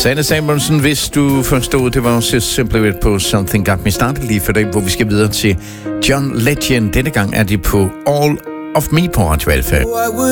Sanne Samuelsen, hvis du forstod, det var også Simply på Something Got Me Started lige for det, hvor vi skal videre til John Legend. Denne gang er de på All of Me på Radio Alpha.